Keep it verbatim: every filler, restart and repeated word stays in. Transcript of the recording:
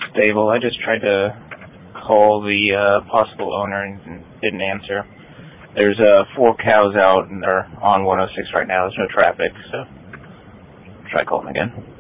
stable. I just tried to call the uh, possible owner and didn't answer. There's uh, four cows out, and they're on one oh six right now. There's no traffic, so try calling again.